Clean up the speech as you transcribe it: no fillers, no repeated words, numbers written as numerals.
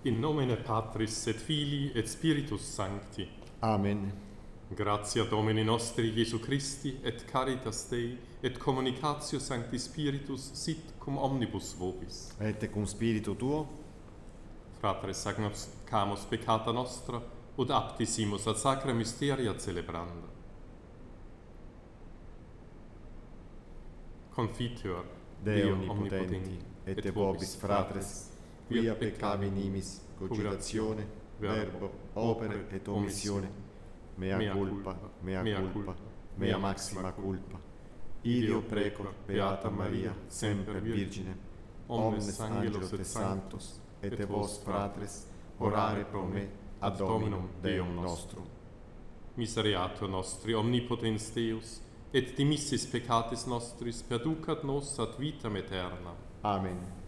In nomine Patris et Filii et Spiritus Sancti. Amen. Gratia Domini nostri Iesu Christi et caritas Dei et communicatio Sancti Spiritus sit cum omnibus vobis. Et cum spiritu tuo, Fratres agnoscamus peccata nostra ut aptisimus ad sacra mysteria celebranda. Confiteor Dei omnipotenti, et vobis fratres, quia peccavi nimis, cogitatione, verbo, opere et omissione, mea culpa, mea maxima culpa. Ideo precor, Beata Maria, semper Virgine, omnes angelos et sanctos, et vos fratres, orare pro me, ad Dominum Deum nostrum. Misereatur nostri omnipotens Deus, et dimissis peccatis nostris perducat nos ad vitam aeternam. Amen.